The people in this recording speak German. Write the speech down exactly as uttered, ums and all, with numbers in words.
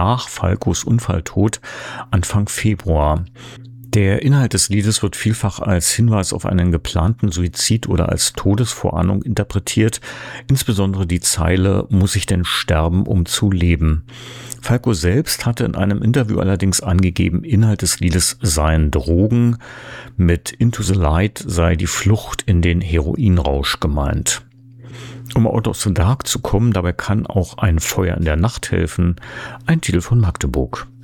nach Falcos Unfalltod Anfang Februar. Der Inhalt des Liedes wird vielfach als Hinweis auf einen geplanten Suizid oder als Todesvorahnung interpretiert, insbesondere die Zeile „Muss ich denn sterben, um zu leben?". Falco selbst hatte in einem Interview allerdings angegeben, Inhalt des Liedes seien Drogen, mit Into the Light sei die Flucht in den Heroinrausch gemeint. Um Out of the Dark zu kommen, dabei kann auch ein Feuer in der Nacht helfen, ein Titel von Magdeburg.